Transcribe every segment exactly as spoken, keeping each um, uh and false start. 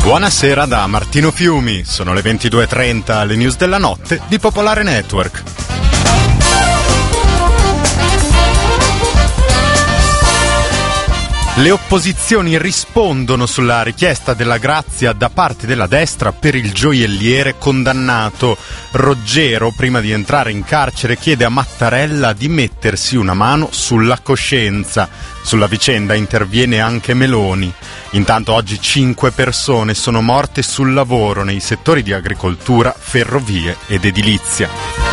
Buonasera da Martino Fiumi, sono le ventidue e trenta, le news della notte di Popolare Network. Le opposizioni rispondono sulla richiesta della grazia da parte della destra per il gioielliere condannato. Roggero, prima di entrare in carcere, chiede a Mattarella di mettersi una mano sulla coscienza. Sulla vicenda interviene anche Meloni. Intanto oggi cinque persone sono morte sul lavoro nei settori di agricoltura, ferrovie ed edilizia.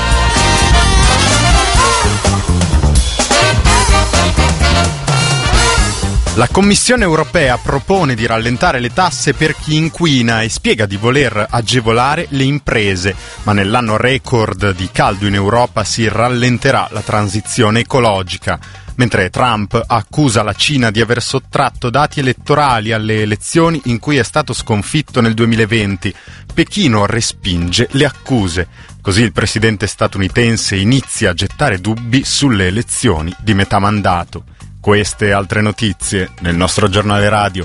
La Commissione europea propone di rallentare le tasse per chi inquina e spiega di voler agevolare le imprese, ma nell'anno record di caldo in Europa si rallenterà la transizione ecologica. Mentre Trump accusa la Cina di aver sottratto dati elettorali alle elezioni in cui è stato sconfitto nel duemilaventi, Pechino respinge le accuse. Così il presidente statunitense inizia a gettare dubbi sulle elezioni di metà mandato. Queste e altre notizie nel nostro giornale radio.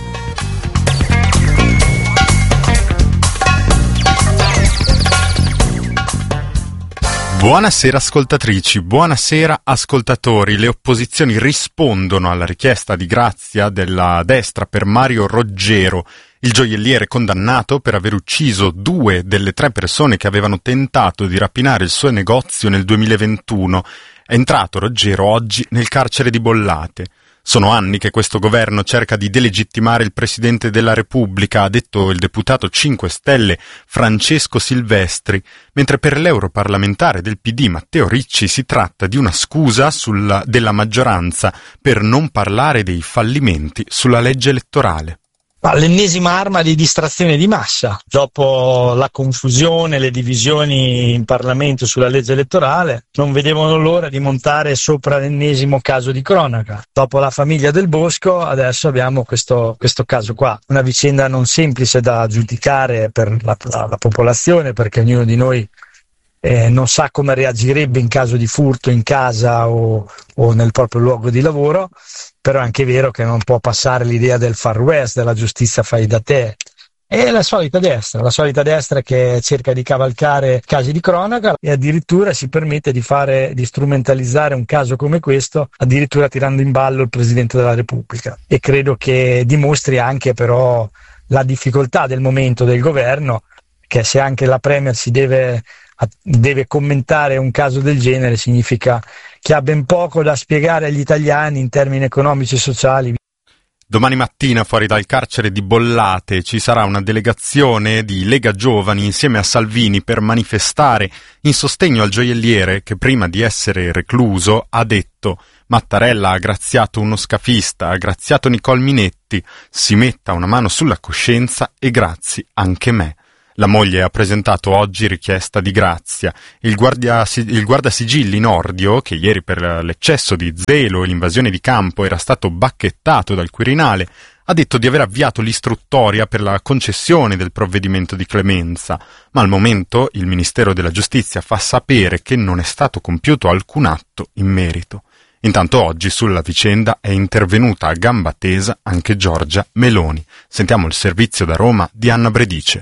Buonasera ascoltatrici, buonasera ascoltatori. Le opposizioni rispondono alla richiesta di grazia della destra per Mario Roggero, il gioielliere condannato per aver ucciso due delle tre persone che avevano tentato di rapinare il suo negozio nel duemilaventuno. È entrato Roggero oggi nel carcere di Bollate. Sono anni che questo governo cerca di delegittimare il Presidente della Repubblica, ha detto il deputato cinque Stelle Francesco Silvestri, mentre per l'europarlamentare del P D Matteo Ricci si tratta di una scusa sulla, della maggioranza per non parlare dei fallimenti sulla legge elettorale. L'ennesima arma di distrazione di massa, dopo la confusione, le divisioni in Parlamento sulla legge elettorale, non vedevano l'ora di montare sopra l'ennesimo caso di cronaca. Dopo la famiglia Del Bosco, adesso abbiamo questo, questo caso qua, una vicenda non semplice da giudicare per la, la, la popolazione, perché ognuno di noi Eh, non sa come reagirebbe in caso di furto in casa o, o nel proprio luogo di lavoro, però è anche vero che non può passare l'idea del Far West, della giustizia fai da te. È la solita destra, la solita destra che cerca di cavalcare casi di cronaca e addirittura si permette di fare, di strumentalizzare un caso come questo, addirittura tirando in ballo il Presidente della Repubblica. E credo che dimostri anche però la difficoltà del momento del governo, che se anche la Premier si deve deve commentare un caso del genere, significa che ha ben poco da spiegare agli italiani in termini economici e sociali. Domani mattina fuori dal carcere di Bollate ci sarà una delegazione di Lega Giovani insieme a Salvini per manifestare in sostegno al gioielliere che prima di essere recluso ha detto: Mattarella ha graziato uno scafista, ha graziato Nicole Minetti, si metta una mano sulla coscienza e grazi anche me. La moglie ha presentato oggi richiesta di grazia. Il, guardia, il guardasigilli Nordio, che ieri per l'eccesso di zelo e l'invasione di campo era stato bacchettato dal Quirinale, ha detto di aver avviato l'istruttoria per la concessione del provvedimento di clemenza, ma al momento il Ministero della Giustizia fa sapere che non è stato compiuto alcun atto in merito. Intanto oggi sulla vicenda è intervenuta a gamba tesa anche Giorgia Meloni. Sentiamo il servizio da Roma di Anna Bredice.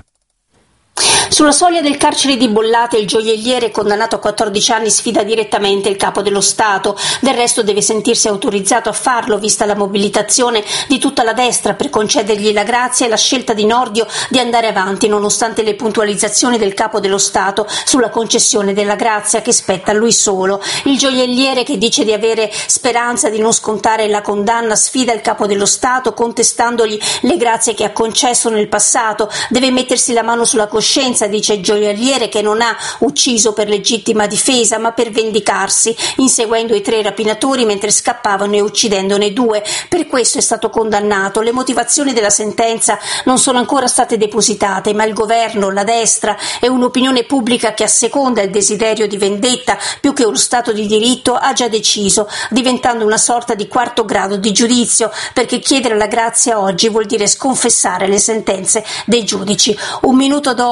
Sulla soglia del carcere di Bollate il gioielliere condannato a quattordici anni sfida direttamente il capo dello Stato. Del resto deve sentirsi autorizzato a farlo, vista la mobilitazione di tutta la destra per concedergli la grazia e la scelta di Nordio di andare avanti nonostante le puntualizzazioni del capo dello Stato sulla concessione della grazia che spetta a lui solo. Il gioielliere, che dice di avere speranza di non scontare la condanna, sfida il capo dello Stato contestandogli le grazie che ha concesso nel passato. Deve mettersi la mano sulla coscienza, dice il gioielliere, che non ha ucciso per legittima difesa ma per vendicarsi, inseguendo i tre rapinatori mentre scappavano e uccidendone due. Per questo è stato condannato. Le motivazioni della sentenza non sono ancora state depositate, ma il governo, la destra e un'opinione pubblica che asseconda il desiderio di vendetta più che uno Stato di diritto ha già deciso, diventando una sorta di quarto grado di giudizio, perché chiedere la grazia oggi vuol dire sconfessare le sentenze dei giudici. Un minuto dopo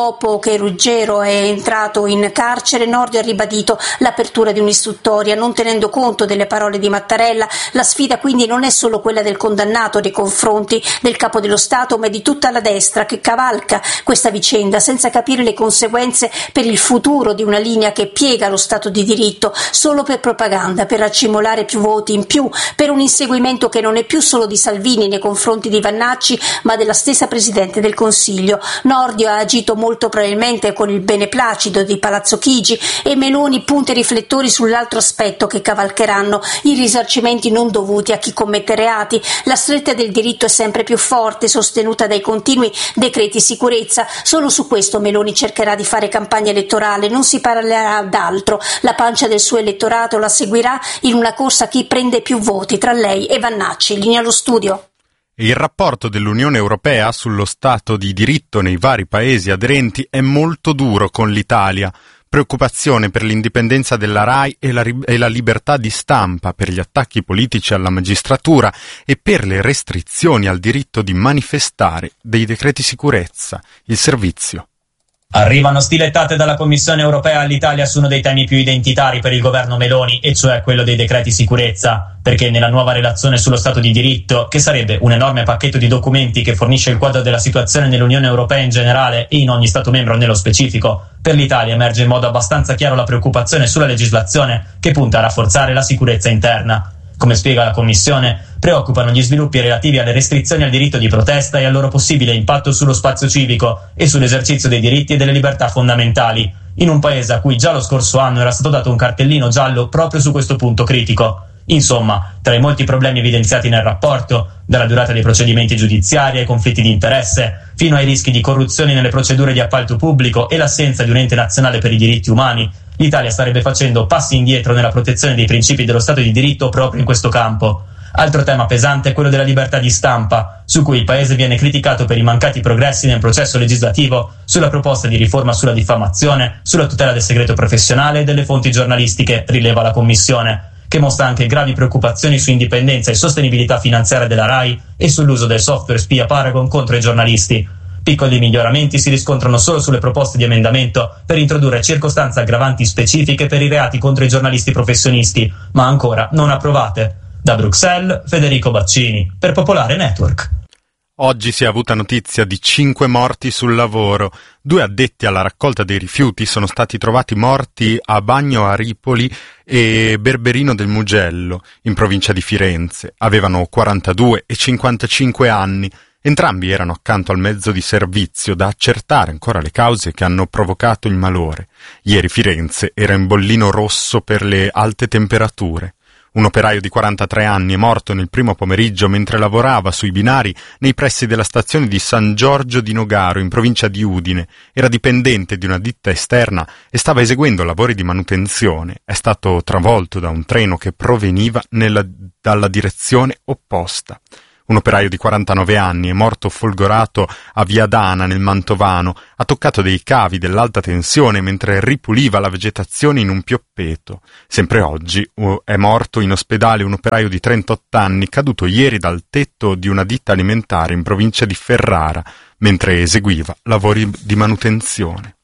Dopo che Ruggero è entrato in carcere, Nordio ha ribadito l'apertura di un'istruttoria, non tenendo conto delle parole di Mattarella. La sfida quindi non è solo quella del condannato nei confronti del Capo dello Stato, ma di tutta la destra che cavalca questa vicenda senza capire le conseguenze per il futuro di una linea che piega lo Stato di diritto solo per propaganda, per accumulare più voti in più, per un inseguimento che non è più solo di Salvini nei confronti di Vannacci, ma della stessa Presidente del Consiglio. Nordio ha agito molto probabilmente con il beneplacito di Palazzo Chigi e Meloni punta i riflettori sull'altro aspetto che cavalcheranno: i risarcimenti non dovuti a chi commette reati. La stretta del diritto è sempre più forte, sostenuta dai continui decreti sicurezza. Solo su questo Meloni cercherà di fare campagna elettorale, non si parlerà d'altro. La pancia del suo elettorato la seguirà in una corsa a chi prende più voti tra lei e Vannacci. Linea allo studio. Il rapporto dell'Unione Europea sullo Stato di diritto nei vari paesi aderenti è molto duro con l'Italia. Preoccupazione per l'indipendenza della RAI e la, e la libertà di stampa, per gli attacchi politici alla magistratura e per le restrizioni al diritto di manifestare dei decreti sicurezza. Il servizio. Arrivano stilettate dalla Commissione europea all'Italia su uno dei temi più identitari per il governo Meloni, e cioè quello dei decreti sicurezza, perché nella nuova relazione sullo Stato di diritto, che sarebbe un enorme pacchetto di documenti che fornisce il quadro della situazione nell'Unione Europea in generale e in ogni Stato membro nello specifico, per l'Italia emerge in modo abbastanza chiaro la preoccupazione sulla legislazione che punta a rafforzare la sicurezza interna. Come spiega la Commissione, preoccupano gli sviluppi relativi alle restrizioni al diritto di protesta e al loro possibile impatto sullo spazio civico e sull'esercizio dei diritti e delle libertà fondamentali, in un paese a cui già lo scorso anno era stato dato un cartellino giallo proprio su questo punto critico. Insomma, tra i molti problemi evidenziati nel rapporto, dalla durata dei procedimenti giudiziari ai conflitti di interesse, fino ai rischi di corruzione nelle procedure di appalto pubblico e l'assenza di un ente nazionale per i diritti umani, l'Italia starebbe facendo passi indietro nella protezione dei principi dello Stato di diritto proprio in questo campo. Altro tema pesante è quello della libertà di stampa, su cui il Paese viene criticato per i mancati progressi nel processo legislativo sulla proposta di riforma sulla diffamazione, sulla tutela del segreto professionale e delle fonti giornalistiche, rileva la Commissione, che mostra anche gravi preoccupazioni su indipendenza e sostenibilità finanziaria della RAI e sull'uso del software spia Paragon contro i giornalisti. Piccoli miglioramenti si riscontrano solo sulle proposte di emendamento per introdurre circostanze aggravanti specifiche per i reati contro i giornalisti professionisti, ma ancora non approvate. Da Bruxelles, Federico Baccini, per Popolare Network. Oggi si è avuta notizia di cinque morti sul lavoro. Due addetti alla raccolta dei rifiuti sono stati trovati morti a Bagno a Ripoli e Berberino del Mugello, in provincia di Firenze. Avevano quarantadue e cinquantacinque anni. Entrambi erano accanto al mezzo di servizio, da accertare ancora le cause che hanno provocato il malore. Ieri Firenze era in bollino rosso per le alte temperature. Un operaio di quarantatré anni è morto nel primo pomeriggio mentre lavorava sui binari nei pressi della stazione di San Giorgio di Nogaro, in provincia di Udine. Era dipendente di una ditta esterna e stava eseguendo lavori di manutenzione. È stato travolto da un treno che proveniva nella, dalla direzione opposta. Un operaio di quarantanove anni è morto folgorato a Via Dana, nel Mantovano. Ha toccato dei cavi dell'alta tensione mentre ripuliva la vegetazione in un pioppeto. Sempre oggi è morto in ospedale un operaio di trentotto anni caduto ieri dal tetto di una ditta alimentare in provincia di Ferrara mentre eseguiva lavori di manutenzione.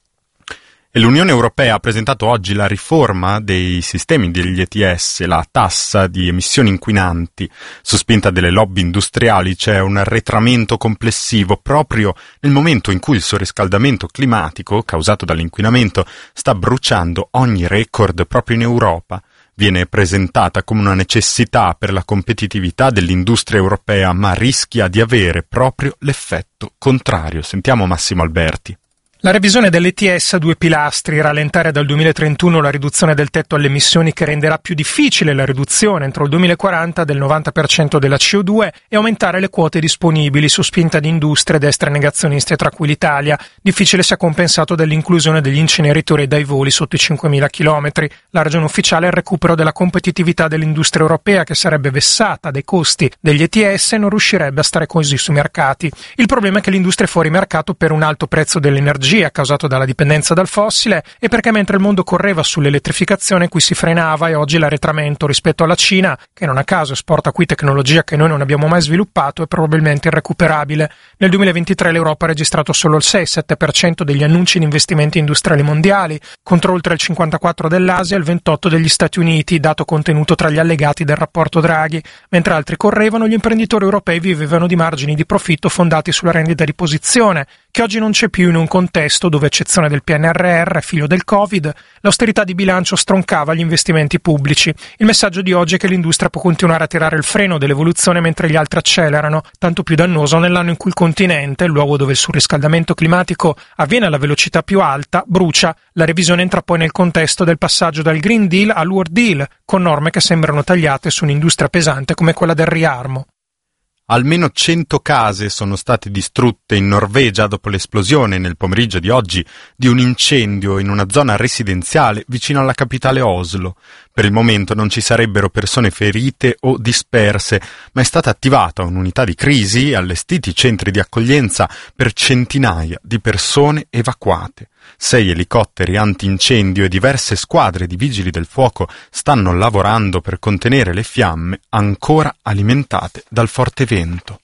E l'Unione Europea ha presentato oggi la riforma dei sistemi degli E T S, la tassa di emissioni inquinanti. Su spinta delle lobby industriali c'è un arretramento complessivo proprio nel momento in cui il surriscaldamento climatico, causato dall'inquinamento, sta bruciando ogni record proprio in Europa. Viene presentata come una necessità per la competitività dell'industria europea, ma rischia di avere proprio l'effetto contrario. Sentiamo Massimo Alberti. La revisione dell'E T S ha due pilastri: rallentare dal duemilatrentuno la riduzione del tetto alle emissioni, che renderà più difficile la riduzione entro il duemilaquaranta del novanta per cento della C O due, e aumentare le quote disponibili su spinta di industrie e destre negazioniste, tra cui l'Italia. Difficile sia compensato dall'inclusione degli inceneritori dai voli sotto i cinquemila chilometri. La ragione ufficiale è il recupero della competitività dell'industria europea, che sarebbe vessata dai costi degli E T S e non riuscirebbe a stare così sui mercati. Il problema è che l'industria è fuori mercato per un alto prezzo dell'energia, energia causato dalla dipendenza dal fossile e perché mentre il mondo correva sull'elettrificazione qui si frenava e oggi l'arretramento rispetto alla Cina, che non a caso esporta qui tecnologia che noi non abbiamo mai sviluppato, è probabilmente irrecuperabile. Nel duemilaventitré l'Europa ha registrato solo il sei sette per cento degli annunci di investimenti industriali mondiali, contro oltre il cinquantaquattro per cento dell'Asia e il ventotto per cento degli Stati Uniti, dato contenuto tra gli allegati del rapporto Draghi. Mentre altri correvano, gli imprenditori europei vivevano di margini di profitto fondati sulla rendita di posizione, che oggi non c'è più in un contesto dove, a eccezione del P N R R, figlio del Covid, l'austerità di bilancio stroncava gli investimenti pubblici. Il messaggio di oggi è che l'industria può continuare a tirare il freno dell'evoluzione mentre gli altri accelerano, tanto più dannoso nell'anno in cui il continente, il luogo dove il surriscaldamento climatico avviene alla velocità più alta, brucia. La revisione entra poi nel contesto del passaggio dal Green Deal al World Deal, con norme che sembrano tagliate su un'industria pesante come quella del riarmo. Almeno cento case sono state distrutte in Norvegia dopo l'esplosione nel pomeriggio di oggi di un incendio in una zona residenziale vicino alla capitale Oslo. Per il momento non ci sarebbero persone ferite o disperse, ma è stata attivata un'unità di crisi e allestiti centri di accoglienza per centinaia di persone evacuate. Sei elicotteri antincendio e diverse squadre di vigili del fuoco stanno lavorando per contenere le fiamme ancora alimentate dal forte vento.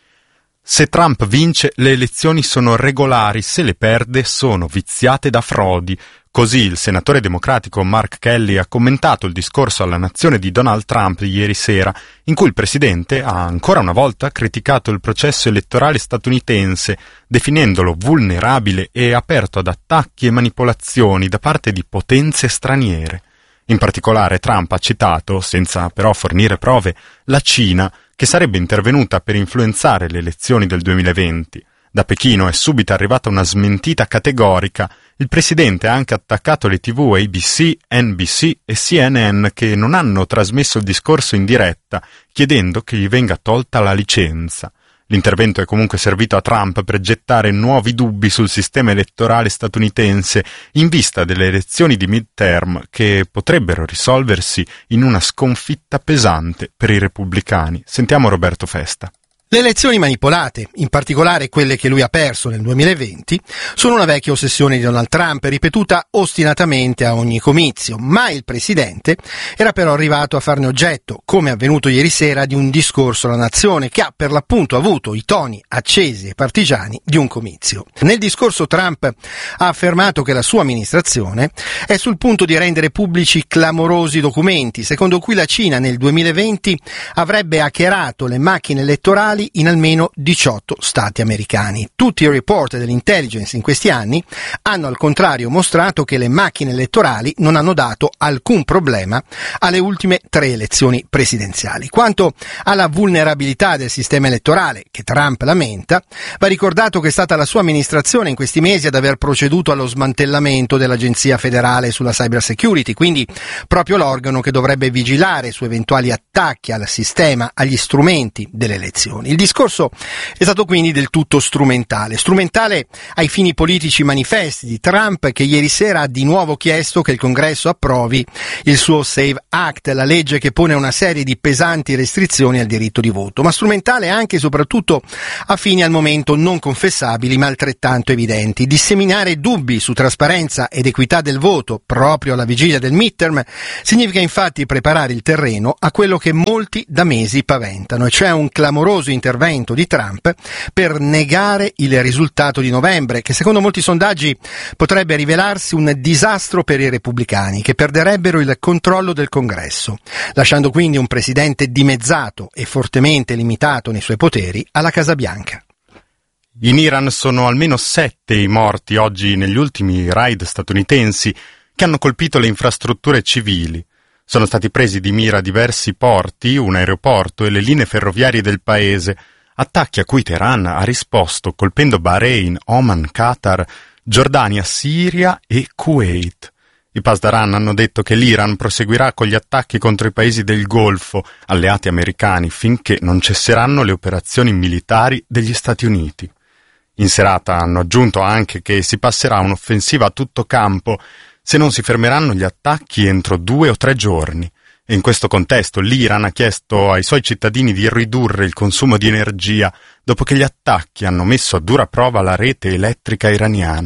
Se Trump vince, le elezioni sono regolari, se le perde sono viziate da frodi. Così il senatore democratico Mark Kelly ha commentato il discorso alla nazione di Donald Trump ieri sera, in cui il presidente ha ancora una volta criticato il processo elettorale statunitense, definendolo vulnerabile e aperto ad attacchi e manipolazioni da parte di potenze straniere. In particolare Trump ha citato, senza però fornire prove, la Cina, che sarebbe intervenuta per influenzare le elezioni del duemilaventi. Da Pechino è subito arrivata una smentita categorica. Il presidente ha anche attaccato le tivù A B C, N B C e C N N che non hanno trasmesso il discorso in diretta, chiedendo che gli venga tolta la licenza. L'intervento è comunque servito a Trump per gettare nuovi dubbi sul sistema elettorale statunitense in vista delle elezioni di midterm che potrebbero risolversi in una sconfitta pesante per i repubblicani. Sentiamo Roberto Festa. Le elezioni manipolate, in particolare quelle che lui ha perso nel duemilaventi, sono una vecchia ossessione di Donald Trump, ripetuta ostinatamente a ogni comizio, ma il presidente era però arrivato a farne oggetto, come è avvenuto ieri sera, di un discorso alla nazione che ha per l'appunto avuto i toni accesi e partigiani di un comizio. Nel discorso Trump ha affermato che la sua amministrazione è sul punto di rendere pubblici clamorosi documenti, secondo cui la Cina nel duemilaventi avrebbe hackerato le macchine elettorali in almeno diciotto stati americani. Tutti i report dell'intelligence in questi anni hanno al contrario mostrato che le macchine elettorali non hanno dato alcun problema alle ultime tre elezioni presidenziali. Quanto alla vulnerabilità del sistema elettorale, che Trump lamenta, va ricordato che è stata la sua amministrazione in questi mesi ad aver proceduto allo smantellamento dell'Agenzia federale sulla cyber security, quindi proprio l'organo che dovrebbe vigilare su eventuali attacchi al sistema, agli strumenti delle elezioni. Il discorso è stato quindi del tutto strumentale, strumentale ai fini politici manifesti di Trump, che ieri sera ha di nuovo chiesto che il Congresso approvi il suo Save Act, la legge che pone una serie di pesanti restrizioni al diritto di voto, ma strumentale anche e soprattutto a fini al momento non confessabili ma altrettanto evidenti. Disseminare dubbi su trasparenza ed equità del voto proprio alla vigilia del midterm significa infatti preparare il terreno a quello che molti da mesi paventano, e cioè un clamoroso intervento di Trump per negare il risultato di novembre, che secondo molti sondaggi potrebbe rivelarsi un disastro per i repubblicani, che perderebbero il controllo del Congresso, lasciando quindi un presidente dimezzato e fortemente limitato nei suoi poteri alla Casa Bianca. In Iran sono almeno sette i morti oggi negli ultimi raid statunitensi che hanno colpito le infrastrutture civili. Sono stati presi di mira diversi porti, un aeroporto e le linee ferroviarie del paese, attacchi a cui Teheran ha risposto colpendo Bahrain, Oman, Qatar, Giordania, Siria e Kuwait. I Pasdaran hanno detto che l'Iran proseguirà con gli attacchi contro i paesi del Golfo, alleati americani, finché non cesseranno le operazioni militari degli Stati Uniti. In serata hanno aggiunto anche che si passerà a un'offensiva a tutto campo se non si fermeranno gli attacchi entro due o tre giorni. E in questo contesto l'Iran ha chiesto ai suoi cittadini di ridurre il consumo di energia dopo che gli attacchi hanno messo a dura prova la rete elettrica iraniana.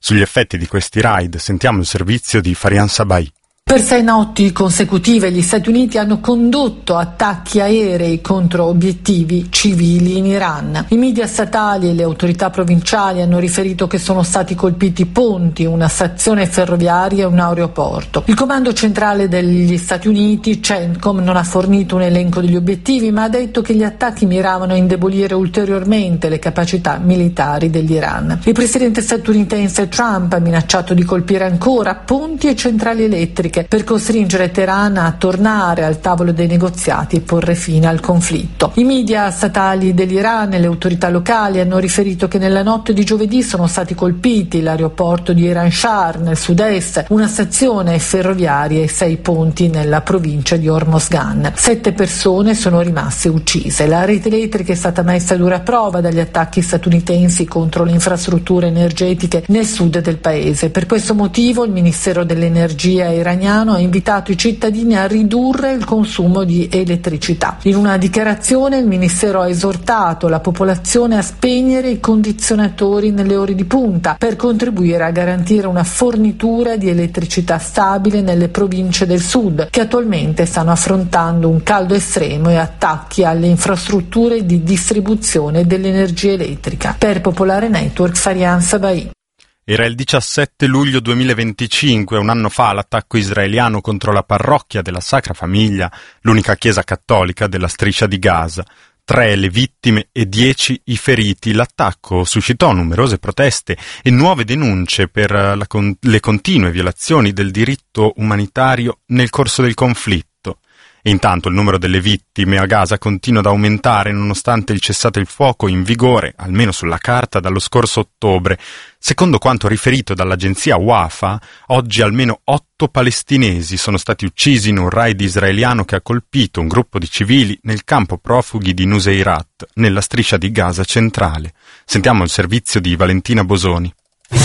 Sugli effetti di questi raid sentiamo il servizio di Farian Sabai. Per sei notti consecutive gli Stati Uniti hanno condotto attacchi aerei contro obiettivi civili in Iran. I media statali e le autorità provinciali hanno riferito che sono stati colpiti ponti, una stazione ferroviaria e un aeroporto. Il comando centrale degli Stati Uniti, CENTCOM, non ha fornito un elenco degli obiettivi, ma ha detto che gli attacchi miravano a indebolire ulteriormente le capacità militari dell'Iran. Il presidente statunitense Trump ha minacciato di colpire ancora ponti e centrali elettriche per costringere Teheran a tornare al tavolo dei negoziati e porre fine al conflitto. I media statali dell'Iran e le autorità locali hanno riferito che nella notte di giovedì sono stati colpiti l'aeroporto di Iran Shah nel sud-est, una stazione ferroviaria e sei ponti nella provincia di Hormozgan. Sette persone sono rimaste uccise. La rete elettrica è stata messa a dura prova dagli attacchi statunitensi contro le infrastrutture energetiche nel sud del paese. Per questo motivo il Ministero dell'Energia iraniano ha invitato i cittadini a ridurre il consumo di elettricità. In una dichiarazione il Ministero ha esortato la popolazione a spegnere i condizionatori nelle ore di punta per contribuire a garantire una fornitura di elettricità stabile nelle province del sud, che attualmente stanno affrontando un caldo estremo e attacchi alle infrastrutture di distribuzione dell'energia elettrica. Per Popolare Network, Farian Sabai. Era il diciassette luglio duemilaventicinque, un anno fa, l'attacco israeliano contro la parrocchia della Sacra Famiglia, l'unica chiesa cattolica della striscia di Gaza. Tre le vittime e dieci i feriti. L'attacco suscitò numerose proteste e nuove denunce per la con- le continue violazioni del diritto umanitario nel corso del conflitto. E intanto il numero delle vittime a Gaza continua ad aumentare nonostante il cessate il fuoco in vigore, almeno sulla carta, dallo scorso ottobre. Secondo quanto riferito dall'agenzia Wafa, oggi almeno otto palestinesi sono stati uccisi in un raid israeliano che ha colpito un gruppo di civili nel campo profughi di Nuseirat, nella striscia di Gaza centrale. Sentiamo il servizio di Valentina Bosoni.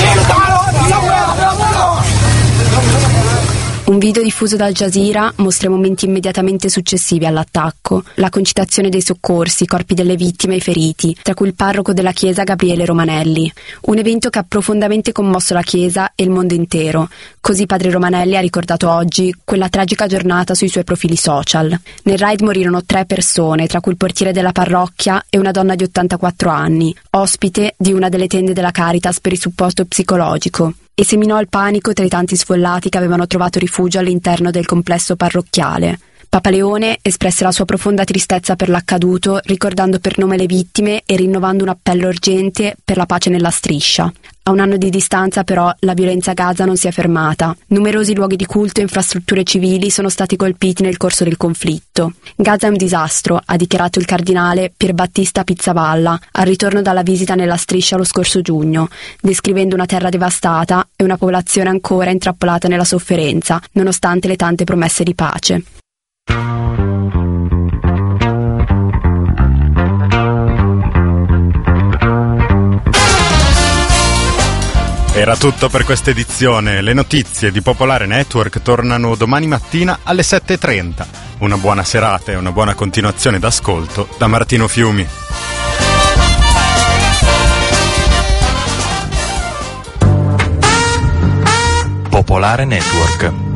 Un video diffuso da Al Jazeera mostra i momenti immediatamente successivi all'attacco, la concitazione dei soccorsi, i corpi delle vittime e i feriti, tra cui il parroco della chiesa Gabriele Romanelli. Un evento che ha profondamente commosso la chiesa e il mondo intero. Così padre Romanelli ha ricordato oggi quella tragica giornata sui suoi profili social. Nel raid morirono tre persone, tra cui il portiere della parrocchia e una donna di ottantaquattro anni, ospite di una delle tende della Caritas per il supporto psicologico. E seminò il panico tra i tanti sfollati che avevano trovato rifugio all'interno del complesso parrocchiale. Papa Leone espresse la sua profonda tristezza per l'accaduto, ricordando per nome le vittime e rinnovando un appello urgente per la pace nella striscia. A un anno di distanza, però, la violenza a Gaza non si è fermata. Numerosi luoghi di culto e infrastrutture civili sono stati colpiti nel corso del conflitto. Gaza è un disastro, ha dichiarato il cardinale Pierbattista Pizzavalla al ritorno dalla visita nella striscia lo scorso giugno, descrivendo una terra devastata e una popolazione ancora intrappolata nella sofferenza, nonostante le tante promesse di pace. Era tutto per questa edizione. Le notizie di Popolare Network tornano domani mattina alle sette e trenta. Una buona serata e una buona continuazione d'ascolto da Martino Fiumi. Popolare Network.